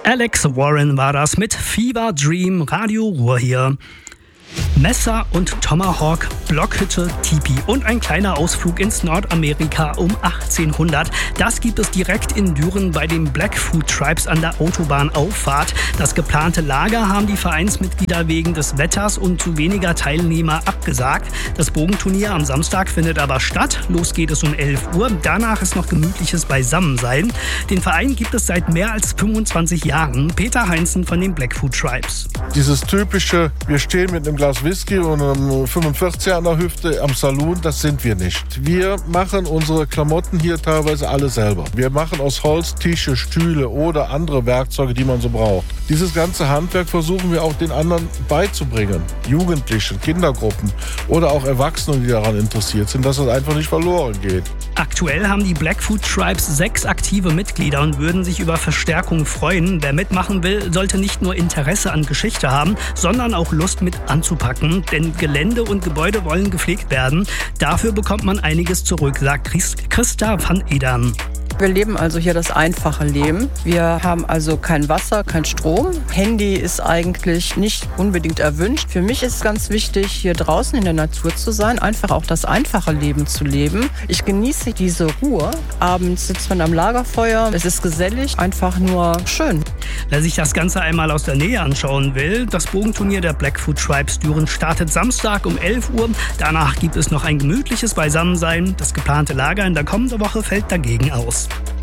Alex Warren war das mit Fever Dream, Radio Ruhr hier. Messer und Tomahawk, Blockhütte, Tipi und ein kleiner Ausflug ins Nordamerika um 1800. Das gibt es direkt in Düren bei den Blackfoot Tribes an der Autobahnauffahrt. Das geplante Lager haben die Vereinsmitglieder wegen des Wetters und zu weniger Teilnehmer abgesagt. Das Bogenturnier am Samstag findet aber statt. Los geht es um 11 Uhr. Danach ist noch gemütliches Beisammensein. Den Verein gibt es seit mehr als 25 Jahren. Peter Heinzen von den Blackfoot Tribes. Dieses typische, wir stehen mit einem Glas Whisky und einem 45er an der Hüfte am Saloon, das sind wir nicht. Wir machen unsere Klamotten hier teilweise alle selber. Wir machen aus Holz Tische, Stühle oder andere Werkzeuge, die man so braucht. Dieses ganze Handwerk versuchen wir auch den anderen beizubringen. Jugendlichen, Kindergruppen oder auch Erwachsenen, die daran interessiert sind, dass es einfach nicht verloren geht. Aktuell haben die Blackfoot Tribes 6 aktive Mitglieder und würden sich über Verstärkung freuen. Wer mitmachen will, sollte nicht nur Interesse an Geschichte haben, sondern auch Lust mit anzupacken. Denn Gelände und Gebäude wollen gepflegt werden. Dafür bekommt man einiges zurück, sagt Christa van Edern. Wir leben also hier das einfache Leben. Wir haben also kein Wasser, kein Strom. Handy ist eigentlich nicht unbedingt erwünscht. Für mich ist ganz wichtig, hier draußen in der Natur zu sein, einfach auch das einfache Leben zu leben. Ich genieße diese Ruhe. Abends sitzt man am Lagerfeuer. Es ist gesellig, einfach nur schön. Wer sich das Ganze einmal aus der Nähe anschauen will, das Bogenturnier der Blackfoot Tribes Düren startet Samstag um 11 Uhr. Danach gibt es noch ein gemütliches Beisammensein. Das geplante Lager in der kommenden Woche fällt dagegen aus.